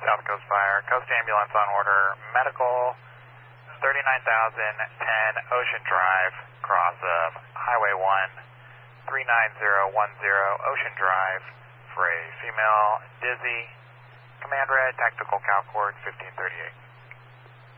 South Coast Fire. Coast Ambulance on order. Medical, 39,010 Ocean Drive, cross of Highway 1, 39010 Ocean Drive for a female dizzy. Command red, tactical CalCord 1538.